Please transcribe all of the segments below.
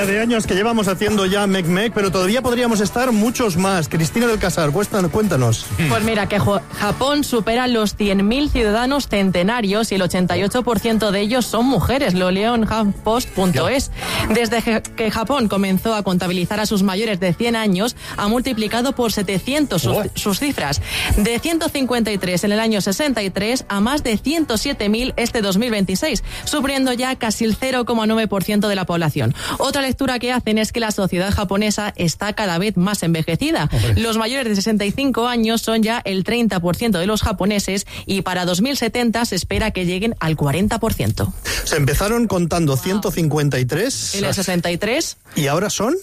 cantidad de años que llevamos haciendo ya Mec, pero todavía podríamos estar muchos más. Cristina del Casar, cuéntanos. Pues mira, que Japón supera los 100.000 ciudadanos centenarios y el 88% de ellos son mujeres, lo leo en HuffPost.es. Desde que Japón comenzó a contabilizar a sus mayores de 100 años, ha multiplicado por 700 sus cifras. De 153 en el año 63 a más de 107.000 este 2026, supliendo ya casi el 0,9% de la población. Otra lectura que hacen es que la sociedad japonesa está cada vez más envejecida. Los mayores de 65 años son ya el 30% de los japoneses y para 2070 se espera que lleguen al 40%. Se empezaron contando 153. En el 63. ¿Y ahora son?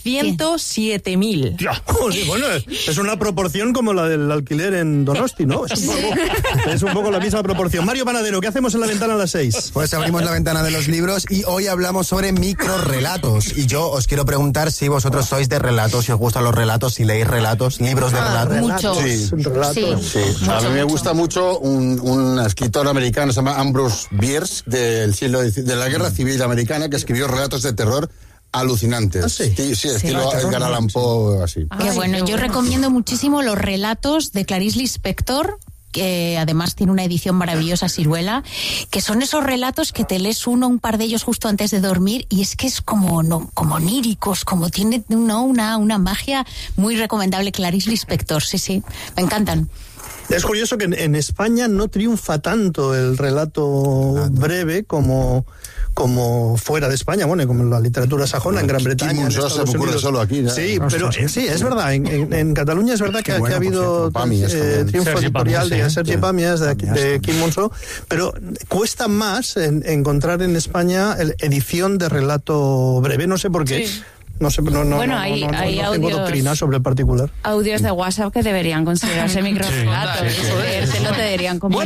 107.000. Bueno, es una proporción como la del alquiler en Donosti, ¿no? Es un poco la misma proporción. Mario Panadero, ¿qué hacemos en la ventana a las 6? Pues abrimos la ventana de los libros y hoy hablamos sobre microrrelatos. Y yo os quiero preguntar si vosotros sois de relatos, si os gustan los relatos, si leéis relatos, libros de relatos. Muchos. Sí. Sí. A mí me gusta mucho un escritor americano, se llama Ambrose Bierce, de la Guerra Civil Americana, que escribió relatos de terror alucinantes. Sí, estilo Edgar Allan Poe, así. Qué bueno, yo recomiendo muchísimo los relatos de Clarice Lispector, que además tiene una edición maravillosa, Siruela, que son esos relatos que te lees un par de ellos justo antes de dormir y es que es como oníricos, como tiene una magia muy recomendable. Clarice Lispector, sí, me encantan. Es curioso que en España no triunfa tanto el relato breve como fuera de España, bueno, como en la literatura sajona, en Gran Bretaña. Kim Estados se me ocurre solo aquí. Sí, pero sí, es verdad. En Cataluña es verdad que ha habido triunfo editorial de Sergi Pàmies, de Quim Monzó, pero cuesta más encontrar en España edición de relato breve. No sé por qué. Sí. No sé, no tengo doctrina sobre el particular. Audios de WhatsApp que deberían considerarse microrelatos. Se lo te dirían como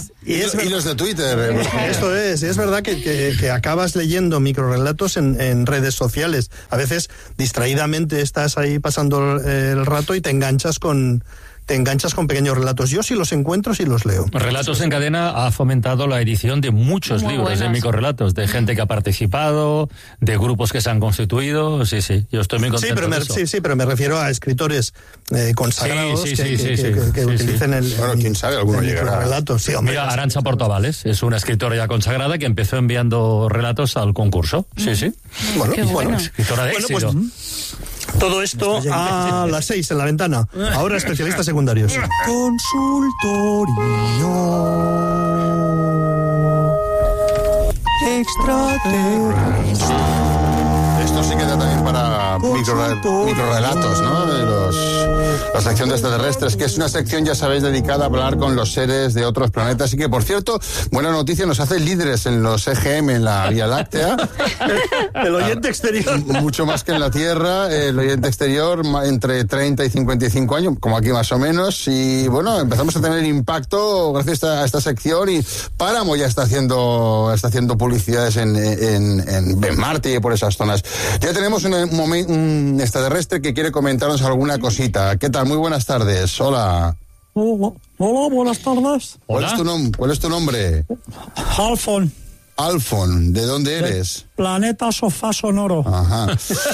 y los de Twitter. Esto es verdad que acabas leyendo microrelatos en redes sociales. A veces, distraídamente, estás ahí pasando el rato y te enganchas con pequeños relatos. Yo sí los encuentro, sí los leo. Relatos en Cadena ha fomentado la edición de muchos libros de microrelatos, de gente que ha participado, de grupos que se han constituido. Sí, yo estoy muy contento de eso. Sí, pero me refiero a escritores consagrados que utilicen el quién sabe, alguno llegará. Relatos. Sí, mira, Arantxa Portavales es una escritora ya consagrada que empezó enviando relatos al concurso. Sí. Bueno, escritora de éxito. Todo esto a las 6 en la ventana. Ahora especialistas secundarios. Consultorio extraterrestre. Esto sí queda también para microrelatos, ¿no? La sección de extraterrestres, que es una sección, ya sabéis, dedicada a hablar con los seres de otros planetas. Y que, por cierto, buena noticia, nos hace líderes en los EGM en la Vía Láctea. El oyente exterior. Mucho más que en la Tierra. El oyente exterior entre 30 y 55 años, como aquí más o menos. Y bueno, empezamos a tener impacto gracias a esta sección. Y Páramo ya está haciendo publicidades en Marte y por esas zonas. Ya tenemos un extraterrestre que quiere comentarnos alguna cosita. ¿Qué tal? Muy buenas tardes. Hola. Hola, buenas tardes. ¿Cuál es tu nombre? Alfon. ¿De dónde eres? Planeta Sofá Sonoro. Ajá.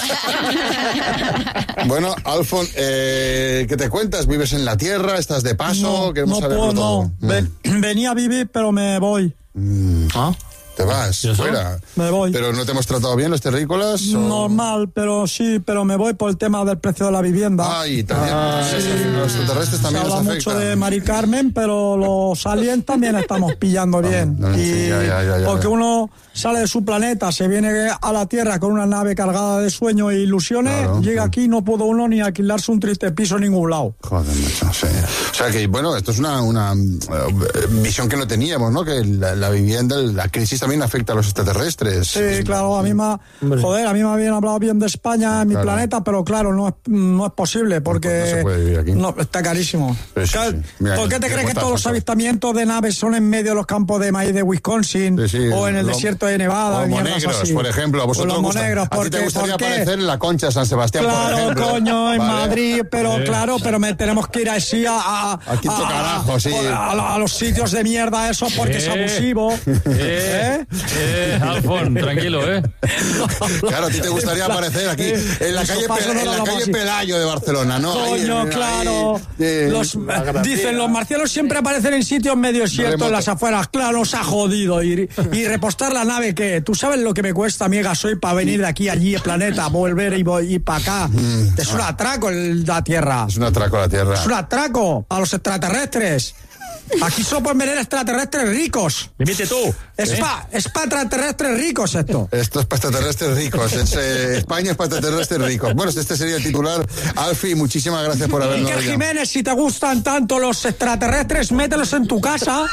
Bueno, Alfon, ¿qué te cuentas? ¿Vives en la Tierra? ¿Estás de paso? Queremos saberlo todo. Venía a vivir, pero me voy. ¿Te vas? Fuera. Me voy. ¿Pero no te hemos tratado bien los terrícolas? Normal, pero me voy por el tema del precio de la vivienda. Ay, también. Los extraterrestres también nos afectan. Se habla mucho de Mari Carmen, pero los aliens también estamos pillando bien. Porque uno sale de su planeta, se viene a la Tierra con una nave cargada de sueños e ilusiones, llega aquí y no pudo uno ni alquilarse un triste piso en ningún lado. Joder, macho, sí. O sea que, bueno, esto es una visión que no teníamos, ¿no? Que la vivienda, la crisis también afecta a los extraterrestres. Sí, claro, a mí me habían hablado bien de España, en mi planeta, pero claro, no es posible, porque no se puede vivir aquí. No, está carísimo. Sí. Mira, ¿por qué te crees que todos los avistamientos de naves son en medio de los campos de maíz de Wisconsin o en el desierto de Nevada? O Monegros, por ejemplo. A vosotros ¿a ti te gustaría aparecer en la Concha de San Sebastián, claro, por ejemplo? Coño, en Madrid, pero pero tenemos que ir así al quinto carajo, sí. A los sitios de mierda esos porque es abusivo. Alfon, tranquilo, ¿eh? Claro, a ti te gustaría aparecer aquí en la calle Pelayo de Barcelona, ¿no? Coño, claro. Dicen, los marcianos siempre aparecen en sitios medio desiertos, en las afueras. Claro, nos ha jodido. Y repostar la nave, ¿qué? ¿Tú sabes lo que me cuesta, amiga? Soy para venir de aquí, allí, el planeta, volver y para acá. Es un atraco la Tierra. Es un atraco la Tierra. Es un atraco a los extraterrestres. Aquí solo pueden venir extraterrestres ricos. Limite tú. Es para extraterrestres ricos esto. Esto es para extraterrestres ricos. España es para extraterrestres ricos. Bueno, este sería el titular. Alfie, muchísimas gracias por habernos Iker Jiménez, si te gustan tanto los extraterrestres, mételos en tu casa.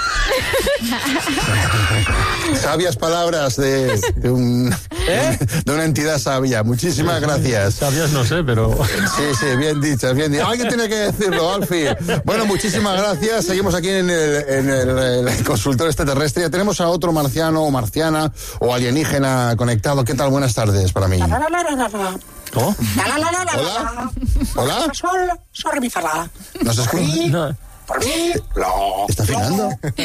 Sabias palabras de una entidad sabia. Muchísimas gracias. Sabias no sé, pero... Sí, bien dichas, bien dichas. Alguien tiene que decirlo, Alfie. Bueno, muchísimas gracias. Seguimos aquí en el consultorio extraterrestre. Ya tenemos a otro marciano o marciana o alienígena conectado. ¿Qué tal? Buenas tardes para mí. ¿Cómo? Hola. Hola. Sol, mi fa. ¿Nos escucha? No. Por mí. ¿Está afinando?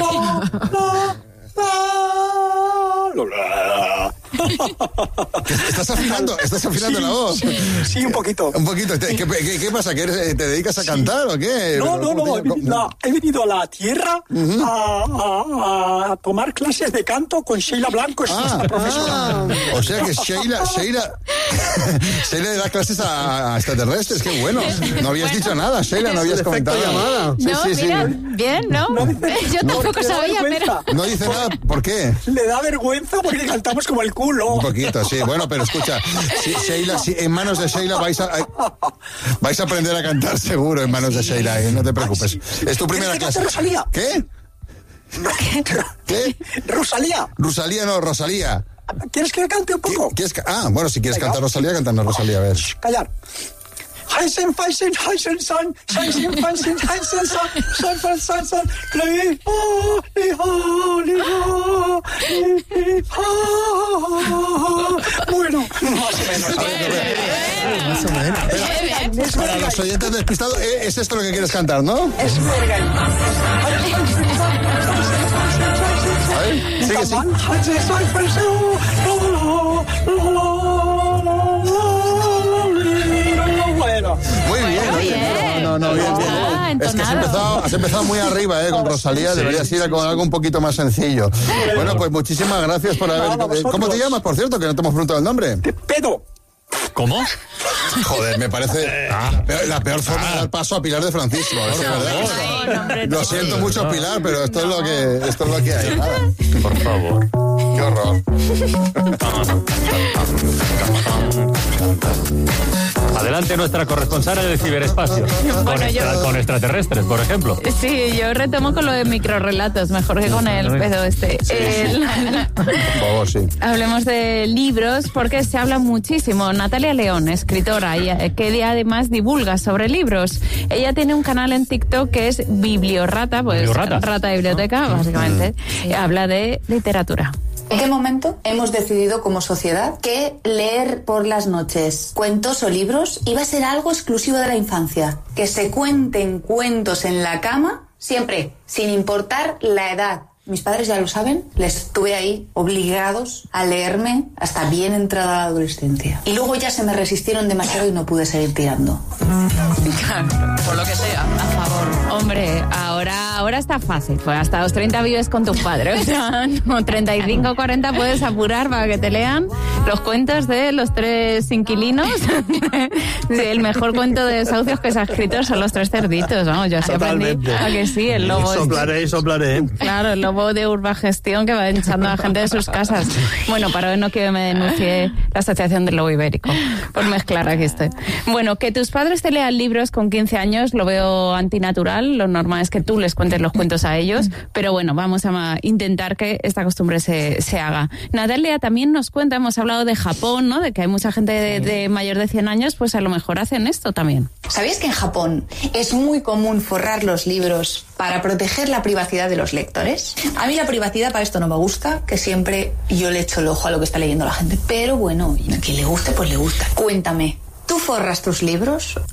¿Estás afinando la voz? Sí, un poquito. Un poquito. ¿Qué pasa? ¿Que te dedicas a cantar o qué? No. He venido a la Tierra a tomar clases de canto con Sheila Blanco, es nuestra profesora. O sea que Sheila le da clases a extraterrestres, qué bueno. No habías dicho nada, Sheila, no habías comentado nada. Bien, ¿no? Yo tampoco sabía, pero... No dice nada, ¿por qué? Le da vergüenza porque cantamos como el culo. Un poquito, sí. Bueno, pero escucha, Sheila, en manos de Sheila vais a aprender a cantar seguro en manos de Sheila, no te preocupes. Sí. Es tu primera clase. Rosalía. ¿Qué? ¿Qué? Rosalía. Rosalía. ¿Quieres que cante un poco? Bueno, si quieres cantar Rosalía, cantando Rosalía, a ver. Callar. Heisen, Feisen, Heisen, San, Heisen, Feisen, Heisen, San, Bueno, más o menos. Para los oyentes despistados, es esto lo que quieres cantar, ¿no? Es verga. Sigue, sí. Muy bien. No, bien. Es que has empezado muy arriba, con Rosalía. Deberías ir con algo un poquito más sencillo. Bueno, pues muchísimas gracias por haber... ¿Cómo te llamas, por cierto? Que no te hemos preguntado el nombre. Pedro. ¿Cómo? Joder, me parece la peor forma de dar paso a Pilar de Francisco. Lo siento mucho, Pilar, pero esto es lo que hay. Nada. Por favor. Qué horror. Adelante nuestra corresponsal de ciberespacio. Con extraterrestres, por ejemplo. Sí, yo retomo con lo de microrrelatos, mejor que con el pedo este. Por favor, sí. Hablemos de libros porque se habla muchísimo. Natalia León, escritora, que además divulga sobre libros. Ella tiene un canal en TikTok que es Bibliorrata, pues rata de biblioteca, básicamente. Habla de literatura. ¿En qué momento hemos decidido como sociedad que leer por las noches cuentos o libros iba a ser algo exclusivo de la infancia? Que se cuenten cuentos en la cama siempre, sin importar la edad. Mis padres ya lo saben, les tuve ahí obligados a leerme hasta bien entrada la adolescencia. Y luego ya se me resistieron demasiado y no pude seguir tirando. Claro, por lo que sea, a favor. Hombre, ahora está fácil, pues hasta los 30 vives con tus padres, o sea, con 35 o 40 puedes apurar para que te lean los cuentos de los 3 inquilinos. El mejor cuento de desahucios que se ha escrito son los 3 cerditos, vamos, yo así aprendí a que sí, el lobo... Soplaré. Claro, el lobo de Urbagestión que va echando a la gente de sus casas. Bueno, para hoy no quiero que me denuncie la Asociación del Lobo Ibérico por mezclar aquí estoy. Bueno, que tus padres te lean libros con 15 años lo veo antinatural, lo normal es que tú les cuentes los cuentos a ellos, pero bueno, vamos a intentar que esta costumbre se haga. Natalia también nos cuenta, hemos hablado de Japón, ¿no? De que hay mucha gente de mayor de 100 años, pues a lo mejor hacen esto también. ¿Sabéis que en Japón es muy común forrar los libros para proteger la privacidad de los lectores? A mí la privacidad para esto no me gusta, que siempre yo le echo el ojo a lo que está leyendo la gente, pero bueno, a quien le guste, pues le gusta. Cuéntame, ¿tú forras tus libros?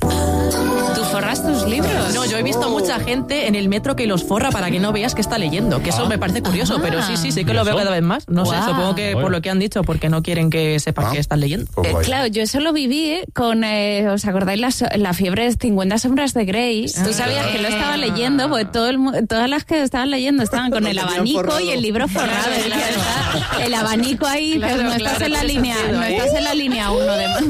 ¿Tú forras tus libros? No, yo he visto mucha gente en el metro que los forra para que no veas que está leyendo, que eso me parece curioso, pero sí que lo veo cada vez más. No sé, supongo que por lo que han dicho, porque no quieren que sepan que están leyendo. Claro, yo eso lo viví con, ¿os acordáis la fiebre de 50 sombras de Grey? Tú sabías que lo estaba leyendo, porque todas las que estaban leyendo estaban con el abanico y el libro forrado. Claro. El abanico ahí, claro, no estás en la línea, no estás en la línea 1 de más.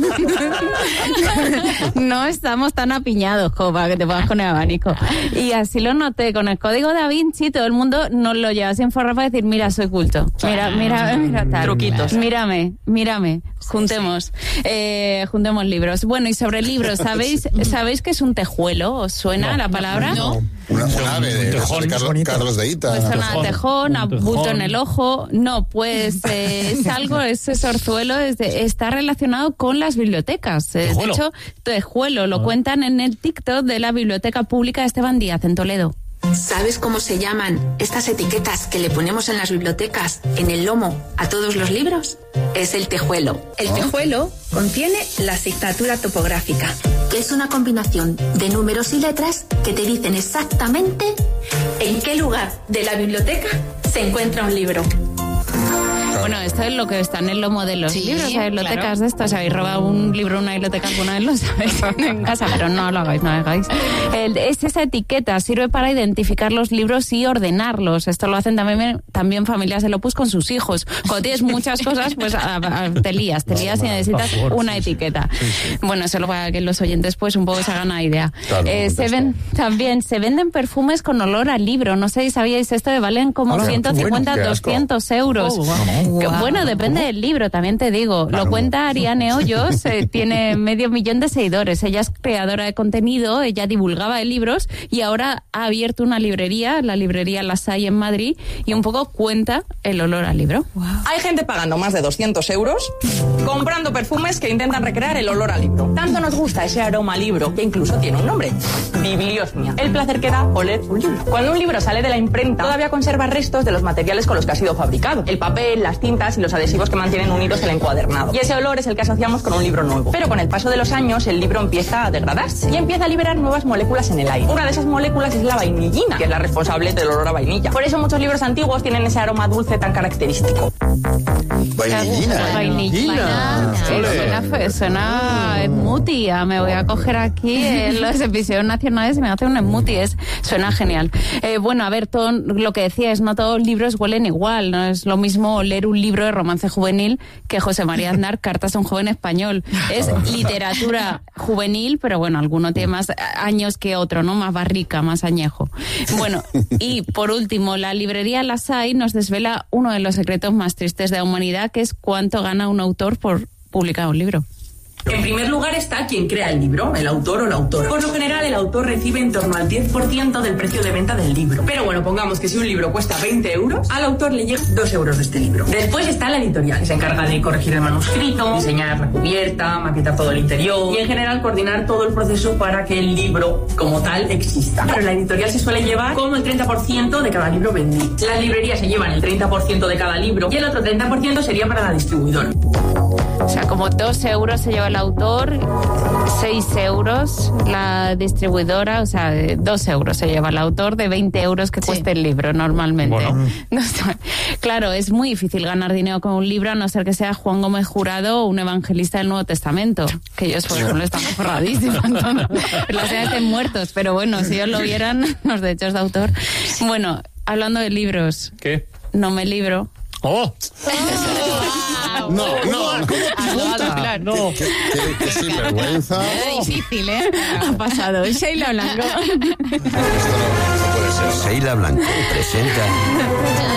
No estamos tan apiñados como para que te pongas con el abanico. Y así lo noté, con el código Da Vinci todo el mundo nos lo lleva sin forrar para decir, mira, soy culto. Mira tal. Truquitos. Mírame. Juntemos libros. Bueno, y sobre libros, ¿sabéis qué es un tejuelo? ¿Os suena la palabra? No. Una ave de Carlos de Ita. Pues suena a tejón, a bulto en el ojo. No, pues es algo, ese orzuelo está relacionado con las bibliotecas. De hecho, tejuelo lo cuentan en el TikTok de la Biblioteca Pública de Esteban Díaz, en Toledo. ¿Sabes cómo se llaman estas etiquetas que le ponemos en las bibliotecas, en el lomo, a todos los libros? Es el tejuelo. El tejuelo contiene la asignatura topográfica, que es una combinación de números y letras que te dicen exactamente en qué lugar de la biblioteca se encuentra un libro. Bueno, esto es lo que está en el lomo de los libros. Hay bibliotecas de estos. Si habéis robado un libro en una biblioteca alguna vez, lo sabéis en casa, pero no lo hagáis, no lo hagáis. Esa etiqueta sirve para identificar los libros y ordenarlos. Esto lo hacen también familias del Opus con sus hijos. Cuando tienes muchas cosas, pues te lías y necesitas una etiqueta. Bueno, solo para que los oyentes pues un poco se hagan una idea. Claro, se venden perfumes con olor a libro. No sé si sabíais esto, que valen como 150, 200 euros. Bueno, depende del libro, también te digo. Lo cuenta Ariane Hoyos, tiene 500.000 de seguidores. Ella es creadora de contenido, ella divulgaba de libros y ahora ha abierto una librería, la librería Las Hay en Madrid, y un poco cuenta el olor al libro. Wow. Hay gente pagando más de 200 euros comprando perfumes que intentan recrear el olor al libro. Tanto nos gusta ese aroma a libro que incluso tiene un nombre: bibliosmia. El placer que da oler un libro. Cuando un libro sale de la imprenta, todavía conserva restos de los materiales con los que ha sido fabricado: el papel, las tintas y los adhesivos que mantienen unidos el encuadernado. Y ese olor es el que asociamos con un libro nuevo. Pero con el paso de los años, el libro empieza a degradarse y empieza a liberar nuevas moléculas en el aire. Una de esas moléculas es la vainillina, que es la responsable del olor a vainilla. Por eso muchos libros antiguos tienen ese aroma dulce tan característico. Vainillina. Suena smoothie. Me voy a coger aquí en los episodios nacionales y me hace un smoothie. Suena genial. Bueno, a ver, todo lo que decías, no todos los libros huelen igual. No es lo mismo leer un libro de romance juvenil que José María Aznar, Cartas a un joven español. Es literatura juvenil, pero bueno, alguno tiene más años que otro, ¿no? Más barrica, más añejo. Bueno, y por último, la librería Las Hay nos desvela uno de los secretos más tristes de la humanidad, que es cuánto gana un autor por publicar un libro. En primer lugar está quien crea el libro, el autor o la autora. Por lo general, el autor recibe en torno al 10% del precio de venta del libro. Pero bueno, pongamos que si un libro cuesta 20 euros, al autor le llega 2 euros de este libro. Después está la editorial, que se encarga de corregir el manuscrito, diseñar la cubierta, maquetar todo el interior y en general coordinar todo el proceso para que el libro como tal exista. Pero la editorial se suele llevar como el 30% de cada libro vendido. Las librerías se llevan el 30% de cada libro y el otro 30% sería para la distribuidora. O sea, como 2 euros se lleva el autor, 6 euros la distribuidora, o sea, 2 euros se lleva el autor de 20 euros que cuesta el libro normalmente. Bueno. Claro, es muy difícil ganar dinero con un libro, a no ser que sea Juan Gómez Jurado o un evangelista del Nuevo Testamento, que ellos por ejemplo están forradísimos, los estén muertos, pero bueno, si ellos lo vieran, los derechos de autor. Bueno, hablando de libros. ¿Qué? No me libro. ¡Oh! No. No. Qué sinvergüenza. Es difícil, ¿eh? Ha pasado. Sheila Blanco. Esto no puede ser. Sheila Blanco presenta